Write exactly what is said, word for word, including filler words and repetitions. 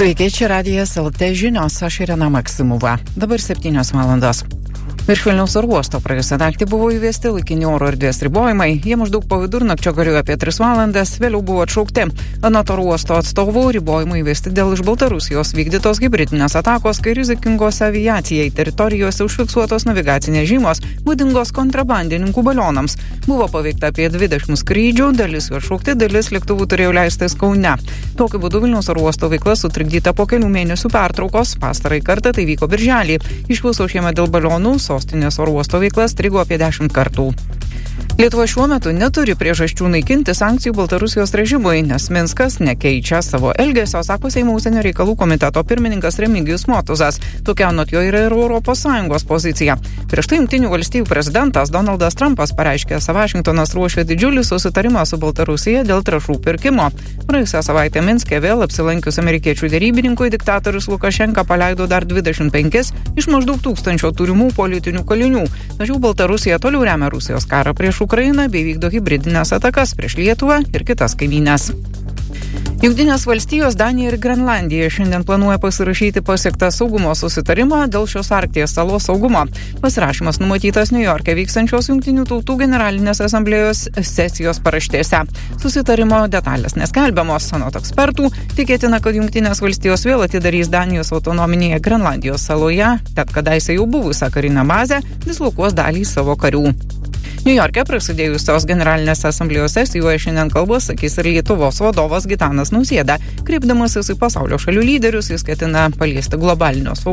Sveiki, čia Radijas L T žinios, aš Irena Maksimova. Dabar septynios valandos. Virš Vilniaus oro uosto praėjusią naktį buvo įvesti laikini oro erdvės ribojimai. Jie maždaug po vidurnakčio galėjo apie tris valandas, vėliau buvo atšaukti. Anot oro uosto atstovų ribojimai įvesti dėl iš Baltarusijos vykdytos hibridinės atakos, kai rizikingose aviacijai teritorijose užfiksuotos navigacinės žymos, būdingos kontrabandininkų balionams. Buvo paveikta apie dvidešimt skrydžių, dalis jų atšaukti, dalis lėktuvų turėjo leistis Kaune. Tokiu būdu Vilniaus oro uosto veikla sutrikdyta po kelių mėnesių pertraukos. Pastarąjį kartą tai vyko birželį. Iš viso šiemet dėl balionų sostinės oro uosto veikla strigo apie dešimt kartų. Lietuva šiuo metu neturi priežasčių naikinti sankcijų Baltarusijos režimui, nes Minskas nekeičia savo elgesio, sako Seimo užsienio reikalų komiteto pirmininkas Remigijus Motuzas. Tokia anot jo yra ir Europos Sąjungos pozicija. Prieš tai Jungtinių valstijų prezidentas Donaldas Trumpas pareiškė, kad Vašingtonas ruošia didžiulį susitarimą su Baltarusija dėl trąšų pirkimo. Praėjusią savaitę Minske vėl apsilankius amerikiečių derybininkui diktatorius Lukašenka paleido dar dvidešimt penkis iš maždaug tūkstančio turimų politinių kalinių. Tačiau Baltarusija toliau remia Rusijos karą prieš Ukrainą bei vykdo hibridinės atakas prieš Lietuvą ir kitas kaimynes. Jungtinės valstijos, Danija ir Grenlandija šiandien planuoja pasirašyti pasiektą saugumo susitarimą dėl šios Arkties salos saugumo. Pasirašymas numatytas Niujorke vykstančios Jungtinių tautų generalinės asamblėjos sesijos paraštėse. Susitarimo detalės neskelbiamos, anot ekspertų. Tikėtina, kad Jungtinės valstijos vėl atidarys Danijos autonominėje Grenlandijos saloje, tad kadaise jau buvusią karinę bazę, dislokuos dalį savo karių. Niujorke prasidėjusios generalinės asamblėjos sesijoje šiandien kalbos sakys ir Lietuvos vadovas Gitanas Nausėda. Kreipdamasis į pasaulio šalių lyderius, jis ketina paliesti globalinio saugumo